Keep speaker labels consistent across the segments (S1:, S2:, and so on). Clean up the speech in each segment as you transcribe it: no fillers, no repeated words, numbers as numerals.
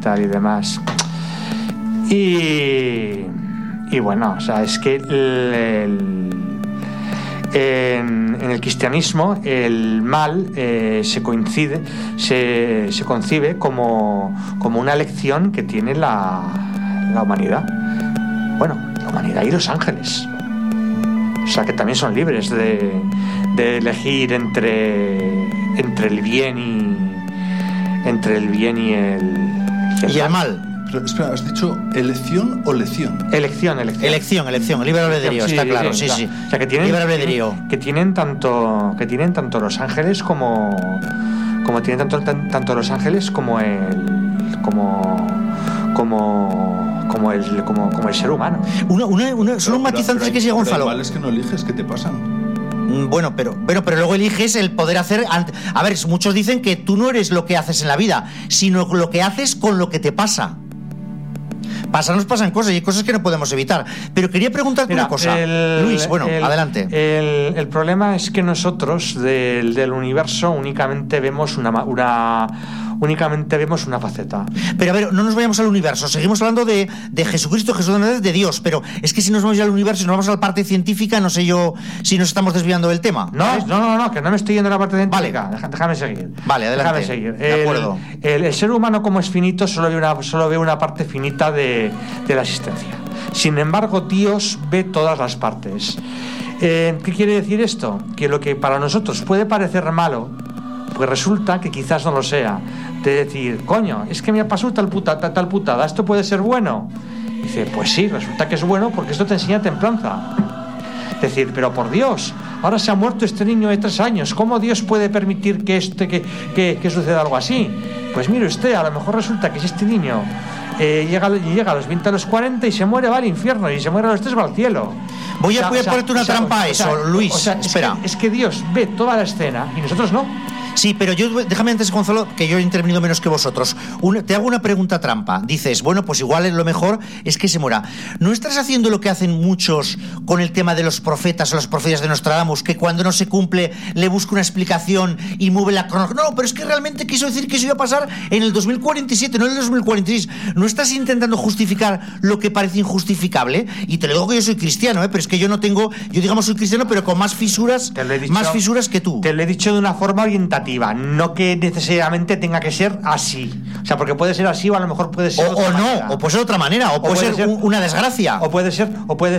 S1: tal y demás. Y bueno, o sea, es que en el cristianismo el mal se concibe como una elección que tiene la humanidad. Bueno, la humanidad y los ángeles. O sea, que también son libres de elegir entre el bien y el
S2: mal.
S3: Pero espera, ¿has dicho elección o lección?
S1: Elección.
S2: Libre albedrío, está claro, sí.
S1: O sea, que tienen,
S2: libre albedrío.
S1: Que tienen tanto los ángeles como tienen tanto los ángeles como el ser humano.
S2: Solo un matiz antes de que siga Gonzalo.
S3: Lo mal es que no eliges, ¿qué te pasan?
S2: Bueno, pero luego eliges el poder hacer. A ver, muchos dicen que tú no eres lo que haces en la vida, sino lo que haces con lo que te pasa. Nos pasan cosas y hay cosas que no podemos evitar. Pero quería preguntarte una cosa. Luis, adelante.
S1: El problema es que nosotros del universo únicamente vemos una faceta.
S2: Pero a ver, no nos vayamos al universo. Seguimos hablando de Jesucristo, Jesús de Nazaret, de Dios. Pero es que si nos vamos al universo y nos vamos a la parte científica, no sé yo si nos estamos desviando del tema.
S1: No, que no me estoy yendo a la parte científica. Vale. Déjame seguir.
S2: Vale, adelante.
S1: Déjame seguir.
S2: De acuerdo.
S1: El ser humano, como es finito, solo ve una parte finita de la existencia. Sin embargo, Dios ve todas las partes. ¿Qué quiere decir esto? Que lo que para nosotros puede parecer malo, pues resulta que quizás no lo sea. De decir, coño, es que me ha pasado tal putada, ¿esto puede ser bueno? Y dice, pues sí, resulta que es bueno porque esto te enseña templanza. Es decir, pero por Dios, ahora se ha muerto este niño de 3 años, ¿cómo Dios puede permitir que suceda algo así? Pues mire usted, a lo mejor resulta que si este niño llega a los 20, a los 40 y se muere, va al infierno, y se muere a los 3, va al cielo.
S2: Voy a ponerte una trampa a eso, Luis. Espera.
S1: Es que Dios ve toda la escena y nosotros no.
S2: Sí, pero déjame antes, Gonzalo, que yo he intervenido menos que vosotros. Te hago una pregunta trampa. Dices, bueno, pues igual lo mejor es que se muera. ¿No estás haciendo lo que hacen muchos con el tema de los profetas o las profecías de Nostradamus, que cuando no se cumple le busca una explicación y mueve la cronología? No, pero es que realmente quiso decir que eso iba a pasar en el 2047, no en el 2046. ¿No estás intentando justificar lo que parece injustificable? Y te lo digo que yo soy cristiano, pero es que yo digamos soy cristiano, pero con más fisuras que tú.
S1: Te lo he dicho de una forma orientativa. No que necesariamente tenga que ser así. O sea, porque puede ser así o a lo mejor puede ser
S2: otra manera. O puede ser otra manera, o puede ser una desgracia.
S1: O puede ser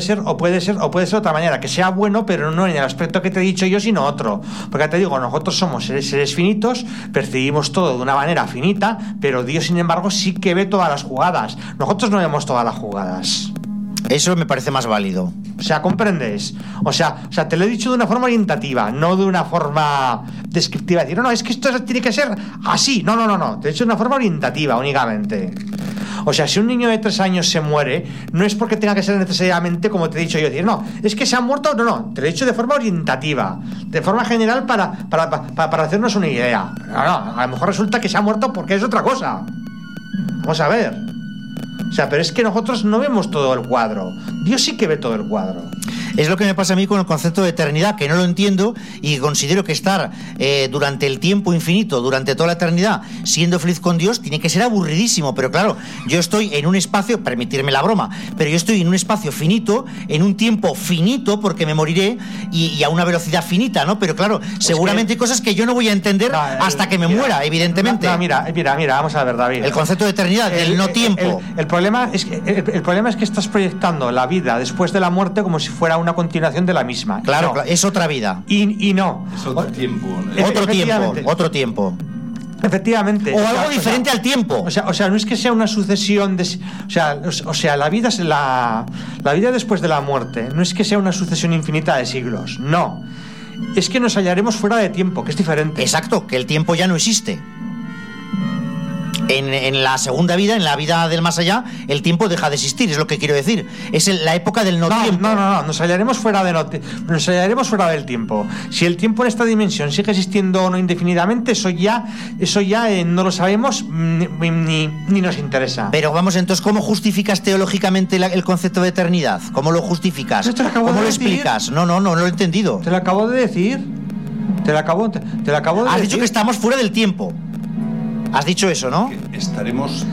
S1: otra manera, que sea bueno, pero no en el aspecto que te he dicho yo, sino otro. Porque te digo, nosotros somos seres finitos, percibimos todo de una manera finita, pero Dios, sin embargo, sí que ve todas las jugadas. Nosotros no vemos todas las jugadas.
S2: Eso me parece más válido.
S1: O sea, ¿comprendes? O sea, te lo he dicho de una forma orientativa, no de una forma descriptiva. Decir, no, es que esto tiene que ser así. No. Te lo he dicho de una forma orientativa únicamente. O sea, si un niño de 3 años se muere, no es porque tenga que ser necesariamente como te he dicho yo. Decir, no, es que se ha muerto. No. Te lo he dicho de forma orientativa, de forma general para hacernos una idea. No, a lo mejor resulta que se ha muerto porque es otra cosa. Vamos a ver. O sea, pero es que nosotros no vemos todo el cuadro. Dios sí que ve todo el cuadro.
S2: Es lo que me pasa a mí con el concepto de eternidad, que no lo entiendo y considero que estar durante el tiempo infinito, durante toda la eternidad, siendo feliz con Dios, tiene que ser aburridísimo. Pero claro, yo estoy en un espacio, permitirme la broma, pero yo estoy en un espacio finito, en un tiempo finito, porque me moriré, y a una velocidad finita, ¿no? Pero claro, seguramente hay cosas que yo no voy a entender hasta que me muera, evidentemente.
S1: Mira, vamos a ver, David.
S2: El concepto de eternidad, del no tiempo.
S1: El problema es que estás proyectando la vida después de la muerte como si fuera una continuación de la misma.
S2: Claro, es otra vida.
S1: Y no.
S3: Es otro tiempo.
S2: Otro tiempo.
S1: Efectivamente.
S2: O algo diferente al tiempo.
S1: O sea, no es que sea una sucesión de... O sea, la vida después de la muerte no es que sea una sucesión infinita de siglos. No. Es que nos hallaremos fuera de tiempo, que es diferente.
S2: Exacto, que el tiempo ya no existe. En la segunda vida, en la vida del más allá, el tiempo deja de existir, es lo que quiero decir. Es la época del no tiempo.
S1: No, nos hallaremos fuera del tiempo. Si el tiempo en esta dimensión sigue existiendo o no indefinidamente, eso ya no lo sabemos ni nos interesa.
S2: Pero vamos, entonces, ¿cómo justificas teológicamente el concepto de eternidad? ¿Cómo lo justificas? ¿Cómo lo explicas? No lo he entendido.
S1: Te lo acabo de decir.
S2: Has dicho que estamos fuera del tiempo. Has dicho eso, ¿no?
S3: Que estaremos